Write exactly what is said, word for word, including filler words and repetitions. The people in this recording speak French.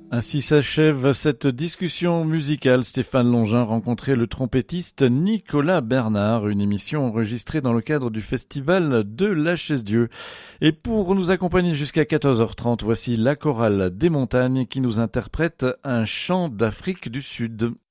Ainsi s'achève cette discussion musicale. Stéphane Longin rencontrait le trompettiste Nicolas Bernard, une émission enregistrée dans le cadre du festival de la Chaise-Dieu. Et pour nous accompagner jusqu'à quatorze heures trente, voici la chorale des montagnes qui nous interprète un chant d'Afrique du Sud.